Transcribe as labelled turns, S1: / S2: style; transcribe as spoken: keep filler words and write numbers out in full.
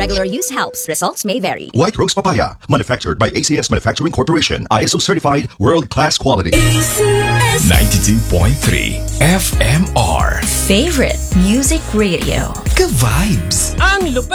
S1: Regular use helps. Results may vary.
S2: White Rose Papaya, manufactured by A C S Manufacturing Corporation, I S O certified, world-class quality.
S3: ninety-two point three F M R.
S1: Favorite Music Radio.
S3: Ka-vibes.
S4: Ang lupit!